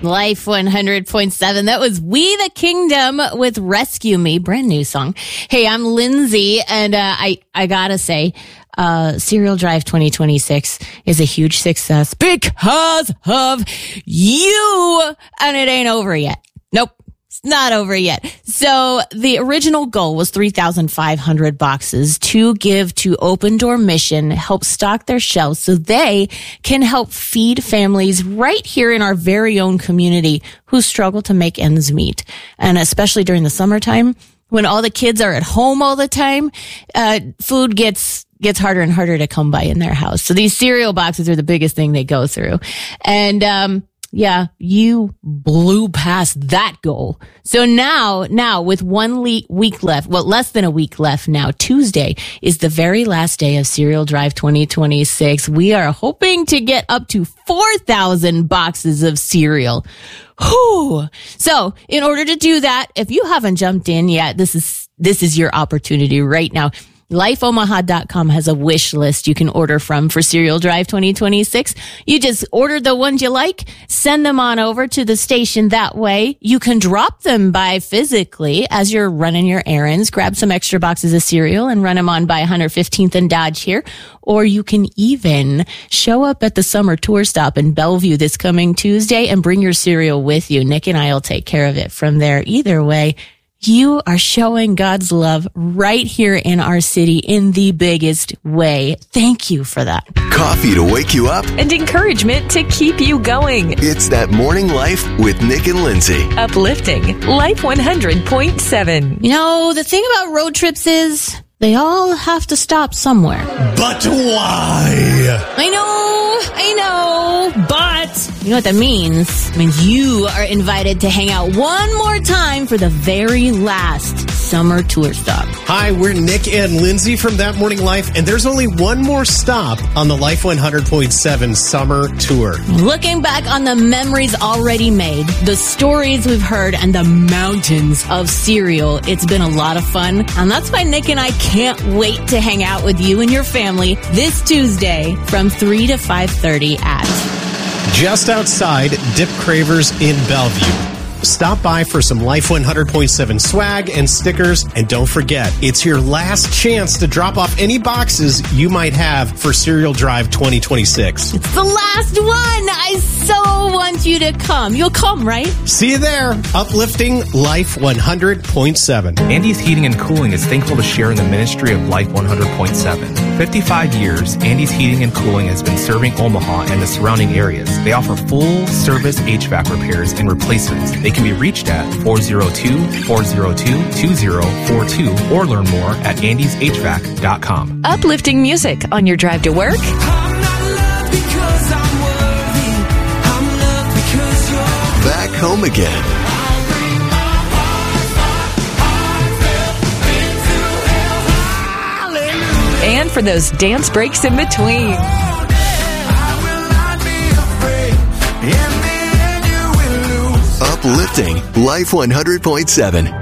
Life 100.7. That was We the Kingdom with Rescue Me. Brand new song. Hey, I'm Lindsay, and I gotta say, Cereal Drive 2026 is a huge success because of you, and it ain't over yet. Nope. It's not over yet. So the original goal was 3,500 boxes to give to Open Door Mission, help stock their shelves so they can help feed families right here in our very own community who struggle to make ends meet. And especially during the summertime, when all the kids are at home all the time, food gets harder and harder to come by in their house. So these cereal boxes are the biggest thing they go through. And, yeah, you blew past that goal. So now with 1 week left, well, less than a week left now, Tuesday is the very last day of Cereal Drive 2026. We are hoping to get up to 4,000 boxes of cereal. Whew. So in order to do that, if you haven't jumped in yet, this is your opportunity right now. LifeOmaha.com has a wish list you can order from for Cereal Drive 2026. You just order the ones you like, send them on over to the station. That way you can drop them by physically as you're running your errands, grab some extra boxes of cereal and run them on by 115th and Dodge here. Or you can even show up at the summer tour stop in Bellevue this coming Tuesday and bring your cereal with you. Nick and I will take care of it from there. Either way, you are showing God's love right here in our city in the biggest way. Thank you for that. Coffee to wake you up. And encouragement to keep you going. It's That Morning Life with Nick and Lindsay. Uplifting Life 100.7. You know, the thing about road trips is they all have to stop somewhere. But why? I know, but you know what that means? It means you are invited to hang out one more time for the very last summer tour stop. Hi, we're Nick and Lindsay from That Morning Life, and there's only one more stop on the Life 100.7 summer tour. Looking back on the memories already made, the stories we've heard, and the mountains of cereal, it's been a lot of fun, and that's why Nick and I can't wait to hang out with you and your family this Tuesday from 3 to 5:30 at just outside Dip Cravers in Bellevue. Stop by for some Life 100.7 swag and stickers. And don't forget, it's your last chance to drop off any boxes you might have for Cereal Drive 2026. It's the last one. I so want you to come. You'll come, right? See you there. Uplifting Life 100.7. Andy's Heating and Cooling is thankful to share in the ministry of Life 100.7. 55 years, Andy's Heating and Cooling has been serving Omaha and the surrounding areas. They offer full-service HVAC repairs and replacements. They can be reached at 402-402-2042 or learn more at andyshvac.com. Uplifting music on your drive to work. Back home again. And for those dance breaks in between. Uplifting Life 100.7.